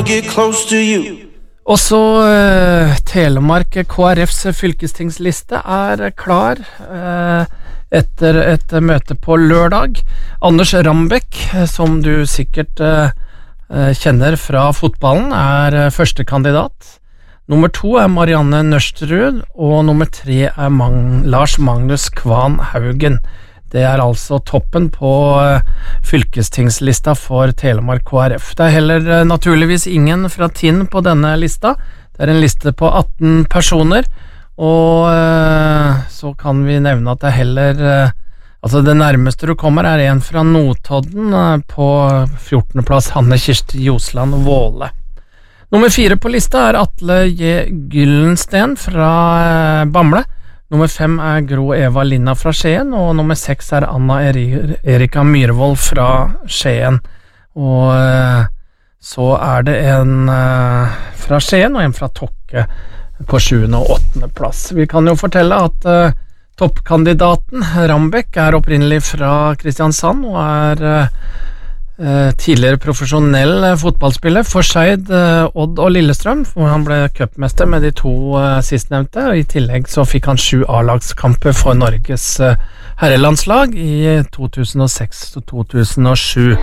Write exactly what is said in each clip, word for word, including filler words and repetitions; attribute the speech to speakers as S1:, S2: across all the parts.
S1: Get close to you.
S2: Også uh, Telemark K R Fs fylkestingsliste er klar uh, etter et møte på lørdag. Anders Rambekk, som du sikkert uh, kjenner fra fotballen, er uh, første kandidat. Nummer to er Marianne Nørstrud, og nummer tre er Mag- Lars Magnus Kvan Haugen. Det er altså toppen på uh, fylkestingslista for Telemark K R F. Det er heller uh, naturligvis ingen fra Tinn på denne lista. Det er en liste på atten personer, og uh, så kan vi nevne at det er heller uh, altså det nærmeste du kommer er en fra Notodden uh, på fjortende plass, Hanne Kirsti Josland Våle. Nummer fire på lista er Atle J. Gyllensten fra uh, Bamble. Nummer fem er Gro Eva Linna fra Skien, og nummer seks er Anna Eri- Erika Myhrvold fra Skien. Og eh, så er det en eh, fra Skien og en fra Tokke på sjuende og åttende plass. Vi kan jo fortelle at eh, toppkandidaten Rambekk er opprinnelig fra Kristiansand og er eh, tidligere profesjonell fotballspiller for Skeid, Odd og Lillestrøm, hvor han ble cupmester med de to sistnevnte, og i tillegg så fikk han sju A-lagskamper for Norges herrelandslag i to tusen og seks og to tusen og sju.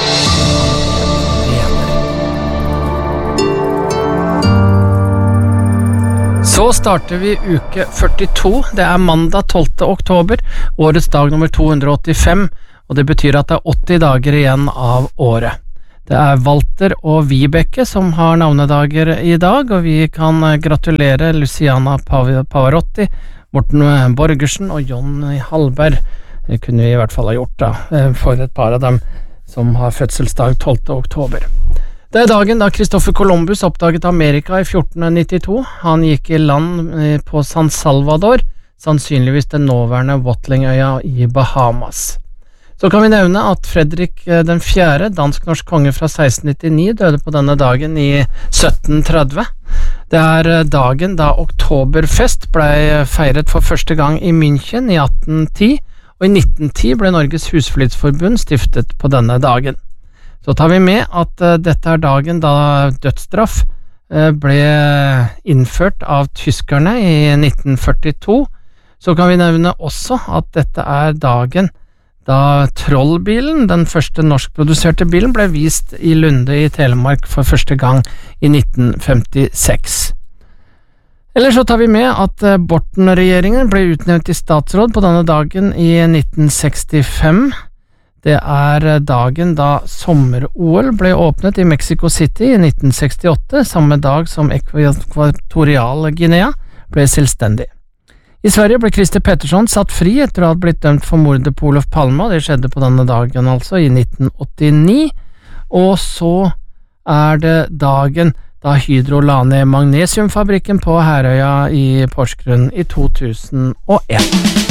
S2: Så starter vi uke førtito. Det er mandag tolvte oktober, årets dag nummer to hundre og åttifem, og det betyr at det er åtti dager igjen av året. Det er Walter og Vibeke som har navnedager i dag, og vi kan gratulere Luciana Pav- Pavarotti, Morten Borgersen og John Hallberg. Det kunne vi i hvert fall ha gjort da, for et par av dem som har fødselsdag tolvte oktober. Det er dagen da Christopher Columbus oppdaget Amerika i fjorten nittito. Han gikk i land på San Salvador, sannsynligvis den nåværende Watlingøya i Bahamas. Så kan vi nevne at Fredrik den fjerde, dansk-norsk konge fra seksten nittini, døde på denne dagen i sytten tretti. Det er dagen da Oktoberfest ble feiret for første gang i München i atten ti, og i nitten ti ble Norges Husflidsforbund stiftet på denne dagen. Så tar vi med at dette er dagen da dødsstraff ble innført av tyskerne i nitten førtito. Så kan vi nevne også at dette er dagen da Trollbilen, den første norskproduserte bilen, ble vist i Lunde i Telemark for første gang i nitten femtiseks. Eller så tar vi med at Borten-regjeringen ble utnevnt i statsråd på denne dagen i nitten sekstifem. Det er dagen da sommer-O L ble åpnet i Mexico City i nitten sekstiåtte, samme dag som Ekvatorial Guinea ble selvstendig. I Sverige ble Christer Pettersson satt fri etter å ha blitt dømt for mordet på Olof Palme, og det skjedde på denne dagen altså i nitten åttini. Og så er det dagen da Hydro la ned magnesiumfabrikken på Herøya i Porsgrunn i to tusen og en.